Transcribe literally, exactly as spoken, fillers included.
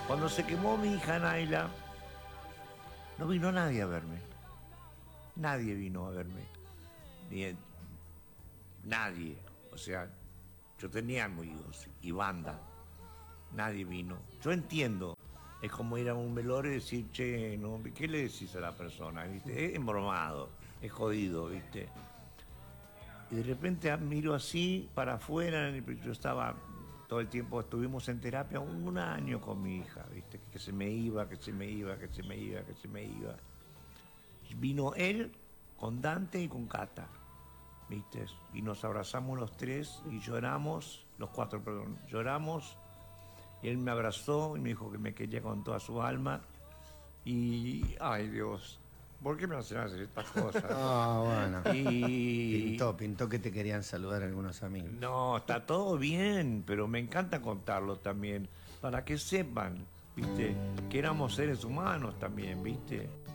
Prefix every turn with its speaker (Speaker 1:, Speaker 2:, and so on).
Speaker 1: Cuando se quemó mi hija Naila, no vino nadie a verme. Nadie vino a verme. Ni, nadie. O sea, yo tenía amigos y banda. Nadie vino. Yo entiendo. Es como ir a un velorio y decir, che, ¿no? ¿Qué le decís a la persona? ¿Viste? Es embromado, es jodido, ¿viste? Y de repente miro así para afuera. Yo estaba todo el tiempo, estuvimos en terapia un año con mi hija, ¿viste? Que se me iba, que se me iba, que se me iba, que se me iba. Vino él con Dante y con Cata, ¿viste? Y nos abrazamos los tres y lloramos, los cuatro, perdón, lloramos. Y él me abrazó y me dijo que me quería con toda su alma. Y, ay Dios, ¿por qué me hacen hacer estas cosas?
Speaker 2: Ah, bueno.
Speaker 1: Y...
Speaker 2: Pintó, pintó que te querían saludar algunos amigos.
Speaker 1: No, está todo bien, pero me encanta contarlo también, para que sepan, ¿viste? Que éramos seres humanos también, ¿viste?